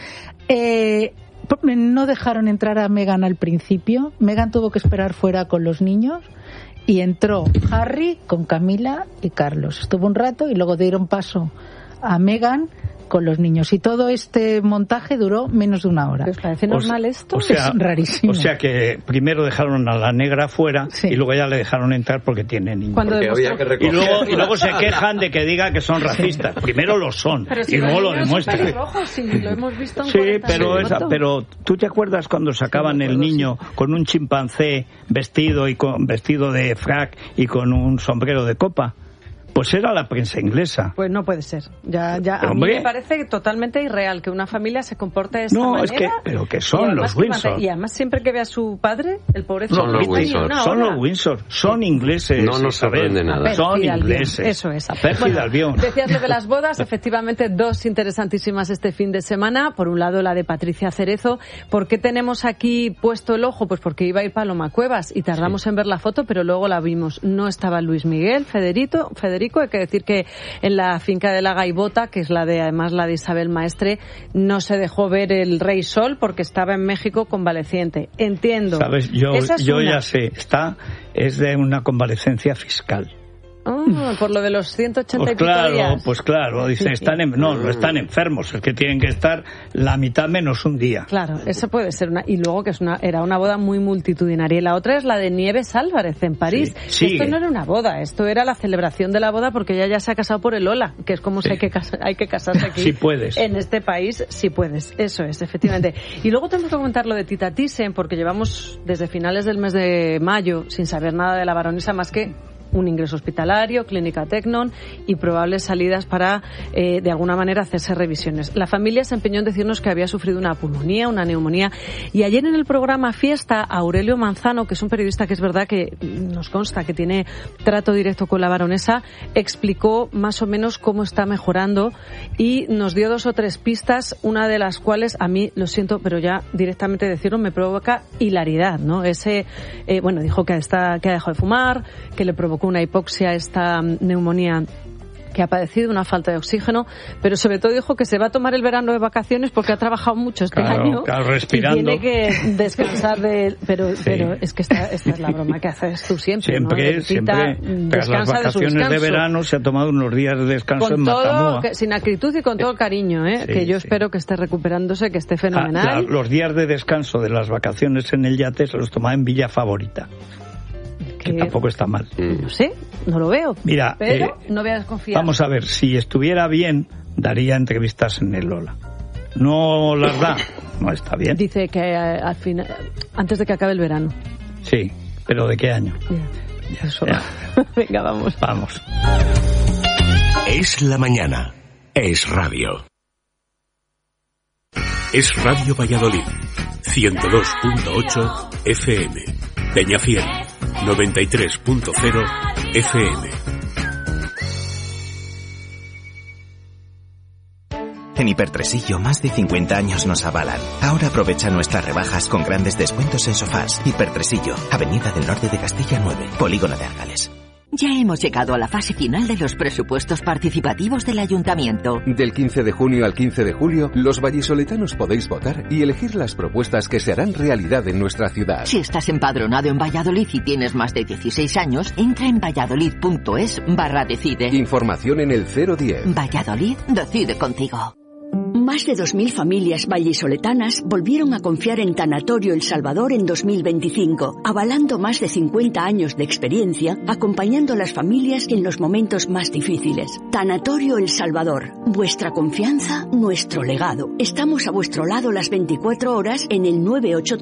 Speaker 3: No dejaron entrar a Meghan al principio, Meghan tuvo que esperar fuera con los niños. Y entró Harry con Camila y Carlos. Estuvo un rato y luego dieron paso a Meghan con los niños. Y todo este montaje duró menos de una hora.
Speaker 15: ¿Os parece normal esto?
Speaker 11: O sea,
Speaker 3: es rarísimo.
Speaker 11: O sea que primero dejaron a la negra fuera y luego ya le dejaron entrar porque tiene niños. Y luego se quejan de que diga que son racistas. Primero lo son y luego lo demuestran.
Speaker 15: Sí, lo hemos visto en
Speaker 11: pero ¿tú te acuerdas cuando sacaban el niño con un chimpancé vestido de frac y con un sombrero de copa? Pues era la prensa inglesa.
Speaker 15: Pues no puede ser. Ya a mí me parece totalmente irreal que una familia se comporte de esta manera.
Speaker 11: Pero que son los Windsor.
Speaker 15: Y además siempre que ve a su padre, el pobre
Speaker 11: son los Windsor. Son ingleses.
Speaker 1: No nos sorprende nada.
Speaker 11: Son ingleses.
Speaker 15: Eso es.
Speaker 11: Albión.
Speaker 15: Decías lo de las bodas, efectivamente 2 interesantísimas este fin de semana. Por un lado la de Patricia Cerezo. ¿Por qué tenemos aquí puesto el ojo? Pues porque iba a ir Paloma Cuevas y tardamos en ver la foto, pero luego la vimos. No estaba Luis Miguel, Federico, hay que decir que en la finca de la Gaivota, que es además la de Isabel Maestre, no se dejó ver el Rey Sol porque estaba en México convaleciente. Entiendo.
Speaker 11: ¿Sabes? Yo ya sé, es de una convalecencia fiscal.
Speaker 15: Por lo de los 180 y pico días.
Speaker 11: Pues claro, dice, no están enfermos, es que tienen que estar la mitad menos un día.
Speaker 15: Claro, eso puede ser y luego que era una boda muy multitudinaria. Y la otra es la de Nieves Álvarez en París. Esto no era una boda, esto era la celebración de la boda porque ella ya se ha casado por el Ola, que es como si hay que casarse aquí.
Speaker 11: Si puedes.
Speaker 15: En este país, si puedes. Eso es, efectivamente. Y luego tenemos que comentar lo de Tita Thyssen, porque llevamos desde finales del mes de mayo sin saber nada de la baronesa más que un ingreso hospitalario, clínica Tecnon y probables salidas para, de alguna manera, hacerse revisiones. La familia se empeñó en decirnos que había sufrido una pulmonía, una neumonía. Y ayer en el programa Fiesta, Aurelio Manzano, que es un periodista que es verdad que nos consta que tiene trato directo con la baronesa, explicó más o menos cómo está mejorando y nos dio 2 o 3 pistas, una de las cuales a mí, lo siento, pero ya directamente decirlo me provoca hilaridad, ¿no? Dijo que ha dejado de fumar, que le provocó una hipoxia, esta neumonía que ha padecido, una falta de oxígeno, pero sobre todo dijo que se va a tomar el verano de vacaciones porque ha trabajado mucho este año
Speaker 11: respirando.
Speaker 15: Y tiene que descansar pero es que esta es la broma que haces tú siempre, ¿no?
Speaker 11: Siempre tras las vacaciones de verano se ha tomado unos días de descanso en Matamua.
Speaker 15: Sin acritud y con todo el cariño, que yo espero que esté recuperándose, que esté fenomenal.
Speaker 11: Los días de descanso de las vacaciones en el yate se los tomaba en Villa Favorita. Que tampoco está mal.
Speaker 15: No sé, no lo veo.
Speaker 11: Mira,
Speaker 15: pero no voy a desconfiar.
Speaker 11: Vamos a ver, si estuviera bien, daría entrevistas en el Lola. No las da, no está bien.
Speaker 15: Dice que al final, antes de que acabe el verano.
Speaker 11: Sí, pero ¿de qué año?
Speaker 15: Ya. Venga, vamos.
Speaker 11: Vamos.
Speaker 8: Es la mañana. Es radio. Es Radio Valladolid. 102.8 FM. Peñafiel. 93.0 FM.
Speaker 2: En Hipertresillo, más de 50 años nos avalan. Ahora aprovecha nuestras rebajas con grandes descuentos en sofás. Hipertresillo, Avenida del Norte de Castilla 9, Polígono de Árgales.
Speaker 4: Ya hemos llegado a la fase final de los presupuestos participativos del Ayuntamiento.
Speaker 23: Del 15 de junio al 15 de julio, los vallisoletanos podéis votar y elegir las propuestas que se harán realidad en nuestra ciudad.
Speaker 4: Si estás empadronado en Valladolid y tienes más de 16 años, entra en valladolid.es/decide.
Speaker 23: Información en el 010.
Speaker 4: Valladolid decide contigo.
Speaker 24: Más de 2.000 familias vallisoletanas volvieron a confiar en Tanatorio El Salvador en 2025, avalando más de 50 años de experiencia, acompañando a las familias en los momentos más difíciles. Tanatorio El Salvador, vuestra confianza, nuestro legado. Estamos a vuestro lado las 24 horas en el 983